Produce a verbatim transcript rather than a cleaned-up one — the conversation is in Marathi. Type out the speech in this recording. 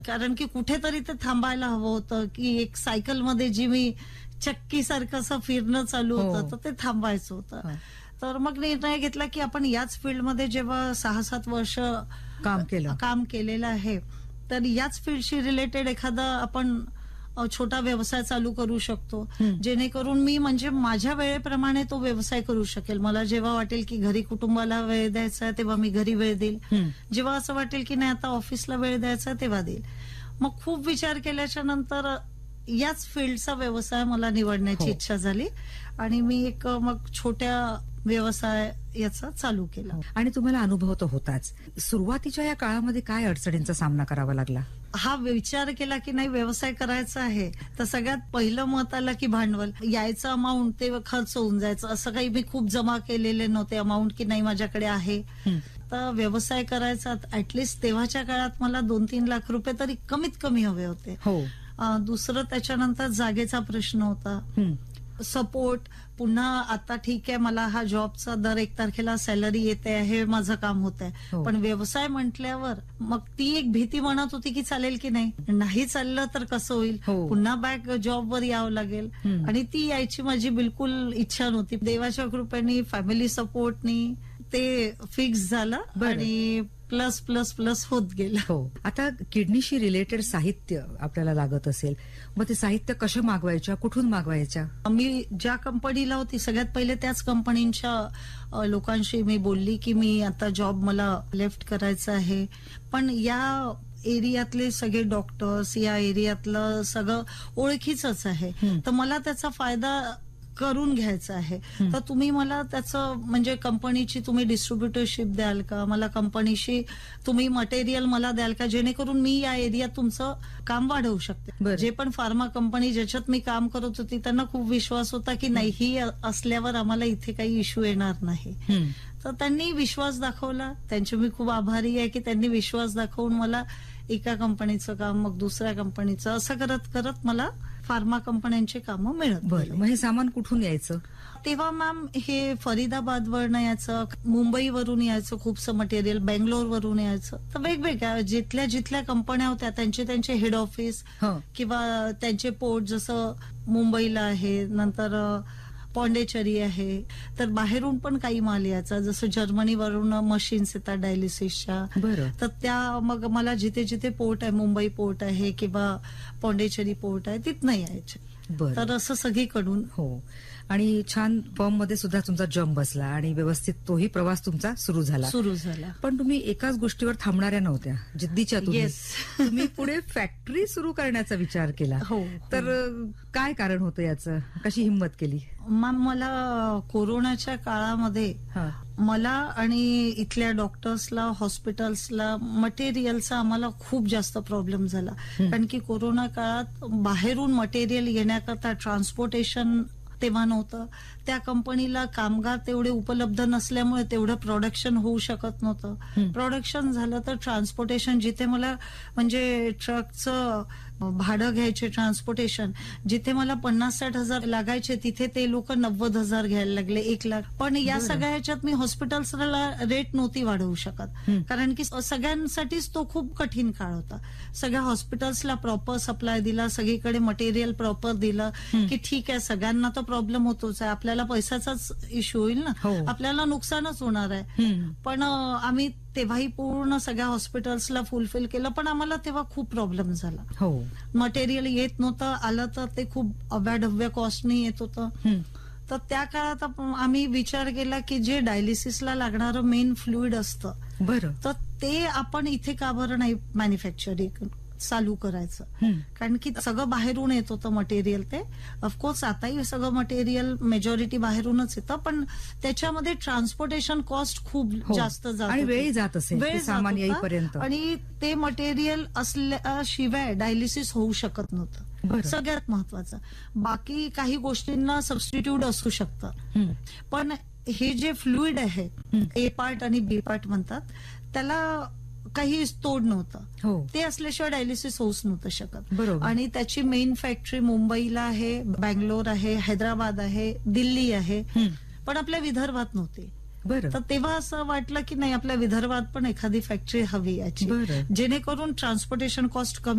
कारण की कुठेतरी ते थांबायला हवं होतं, की एक सायकलमध्ये जी मी चक्की सारखं असं फिरणं चालू होतं, तर ते थांबायचं होतं. तर मग निर्णय घेतला की आपण याच फील्डमध्ये जेव्हा सहा सात वर्ष काम केलं काम केलेलं आहे, तर याच फील्डशी रिलेटेड एखादा आपण छोटा व्यवसाय चालू करू शकतो, जेणेकरून मी म्हणजे माझ्या वेळेप्रमाणे तो व्यवसाय करू शकेल. मला जेव्हा वाटेल की घरी कुटुंबाला वेळ द्यायचा आहे तेव्हा मी घरी वेळ देईल, जेव्हा असं वाटेल की नाही आता ऑफिसला वेळ द्यायचा तेव्हा देईल. मग खूप विचार केल्याच्या नंतर याच फील्डचा व्यवसाय मला निवडण्याची इच्छा झाली आणि मी एक मग छोट्या व्यवसाय याचा चालू केला. आणि तुम्हाला अनुभव तर होताच. सुरुवातीच्या या काळामध्ये काय अडचणींचा सामना करावा लागला? हा विचार केला की नाही व्यवसाय करायचा आहे, तर सगळ्यात पहिलं मत आलं की भांडवल यायचं, अमाऊंट ते खर्च होऊन जायचं. असं काही मी खूप जमा केलेले नव्हते अमाऊंट की नाही माझ्याकडे आहे. तर व्यवसाय करायचा ऍटलिस्ट तेव्हाच्या काळात मला दोन तीन लाख रुपये तरी कमीत कमी हवे होते. दुसरं त्याच्यानंतर जागेचा प्रश्न होता, सपोर्ट. पुन्हा आता ठीक आहे मला हा जॉबचा दर एक तारखेला सॅलरी येते आहे, माझं काम होत आहे, पण व्यवसाय म्हटल्यावर मग ती एक भीती म्हणत होती की चालेल की नाही, नाही चाललं तर कसं होईल, पुन्हा बॅक जॉबवर यावं लागेल. आणि ती यायची माझी बिलकुल इच्छा नव्हती. देवाच्या कृपेने फॅमिली सपोर्टनी ते फिक्स झालं आणि प्लस प्लस प्लस होत गेलं. हो. आता किडनीशी रिलेटेड साहित्य आपल्याला लागत असेल, मग ते साहित्य कसं मागवायच्या, कुठून मागवायच्या? मी ज्या कंपनीला होती सगळ्यात पहिले त्याच कंपनीच्या लोकांशी मी बोलली की मी आता जॉब मला लेफ्ट करायचा आहे, पण या एरियातले सगळे डॉक्टर्स, या एरियातलं सगळं ओळखीचंच आहे, तर मला त्याचा फायदा करून घ्यायचं आहे. तर तुम्ही मला त्याचं म्हणजे कंपनीची तुम्ही डिस्ट्रीब्युटरशिप द्याल का, मला कंपनीशी तुम्ही मटेरियल मला द्याल का, जेणेकरून मी या एरियात तुमचं काम वाढवू शकते. जे पण फार्मा कंपनी ज्याच्यात मी काम करत होती त्यांना खूप विश्वास होता की नाही ही असल्यावर आम्हाला इथे काही इश्यू येणार नाही. तर त्यांनी विश्वास दाखवला. त्यांचे मी खूप आभारी आहे की त्यांनी विश्वास दाखवून मला एका कंपनीचं काम, मग दुसऱ्या कंपनीचं, असं करत करत मला फार्मा कंपन्यांची कामं मिळत. बरं, मग हे सामान कुठून यायचं? तेव्हा मॅम हे फरीदाबादवरून यायचं, मुंबईवरून यायचं खूपसं मटेरियल, बेंगलोरवरून यायचं. तर वेगवेगळ्या जिथल्या जिथल्या कंपन्या होत्या त्यांचे त्यांचे हेड ऑफिस किंवा त्यांचे पोर्ट, जसं मुंबईला आहे, नंतर पॉंडेचेरी आहे, तर बाहेरून पण काही माल यायचा, जसं जर्मनीवरून मशीन्स येतात डायलिसिसच्या. तर त्या मग मला जिथे जिथे पोर्ट आहे, मुंबई पोर्ट आहे किंवा पॉंडेचेरी पोर्ट आहे, तिथनं यायचे. तर असं सगळीकडून. हो. आणि छान फर्म मध्ये सुद्धा तुमचा जम बसला आणि व्यवस्थित तोही प्रवास तुमचा सुरू झाला सुरू झाला पण तुम्ही एकाच गोष्टीवर थांबणाऱ्या नव्हत्या, जिद्दीच्या तुम्ही तुम्ही पुढे फॅक्टरी सुरू करण्याचा विचार केला. तर काय कारण होतं याचं, कशी हिंमत केली? मॅम, मला कोरोनाच्या काळामध्ये मला आणि इथल्या डॉक्टर्सला, हॉस्पिटल्सला मटेरियलचा आम्हाला खूप जास्त प्रॉब्लेम झाला. कारण की कोरोना काळात बाहेरून मटेरियल येण्याकरता ट्रान्सपोर्टेशन तेव्हा नव्हतं. त्या कंपनीला कामगार तेवढे उपलब्ध नसल्यामुळे तेवढं प्रोडक्शन होऊ शकत नव्हतं. प्रोडक्शन झालं तर ट्रान्सपोर्टेशन, जिथे मला म्हणजे ट्रकचं भाडं घ्यायचे, ट्रान्सपोर्टेशन जिथे मला पन्नास साठ हजार लागायचे तिथे ते लोक नव्वद हजार घ्यायला लागले, एक लाख. पण या सगळ्या ह्याच्यात मी हॉस्पिटल्सला रेट नव्हती वाढवू शकत, कारण की सगळ्यांसाठीच तो खूप कठीण काळ होता. सगळ्या हॉस्पिटल्सला प्रॉपर सप्लाय दिला, सगळीकडे मटेरियल प्रॉपर दिलं की ठीक आहे सगळ्यांना तो प्रॉब्लेम होतोच आहे, आपल्याला पैशाचाच इश्यू होईल ना, आपल्याला नुकसानच होणार आहे. पण आम्ही तेव्हाही पूर्ण सगळ्या हॉस्पिटल्सला फुलफिल केलं, पण आम्हाला तेव्हा खूप प्रॉब्लेम झाला. मटेरियल येत नव्हतं, आलं तर ते खूप अव्याढव्य कॉस्टनी येत होतं. तर त्या काळात आम्ही विचार केला की जे डायलिसिसला लागणारं मेन फ्लुइड असतं, बरं, तर ते आपण इथे का बरं नाही मॅन्युफॅक्चरिंग चालू करायचं. कारण की सगळं बाहेरून येत होतं मटेरियल. ते ऑफकोर्स आताही सगळं मटेरियल मेजॉरिटी बाहेरूनच येतं, पण त्याच्यामध्ये ट्रान्सपोर्टेशन कॉस्ट खूप जास्त जात आणि वेळ जात असेल, वेळ सामान येईपर्यंत, आणि ते मटेरियल असल्याशिवाय डायलिसिस होऊ शकत नव्हतं. सगळ्यात महत्वाचं, बाकी काही गोष्टींना सबस्टिट्यूट असू शकतं, पण हे जे फ्लुइड आहे, ए पार्ट आणि बी पार्ट म्हणतात, त्याला काही तोड नव्हतं. ते असल्याशिवाय डायलिसिस होऊच नव्हतं शकत. आणि त्याची मेन फॅक्टरी मुंबईला आहे, बँगलोर आहे, हैदराबाद आहे, दिल्ली आहे, पण आपल्या विदर्भात नव्हती. बरं. तर तेव्हा असं वाटलं की नाही, आपल्या विदर्भात पण एखादी फॅक्टरी हवी याची, बरं. जेणेकरून ट्रान्सपोर्टेशन कॉस्ट कमी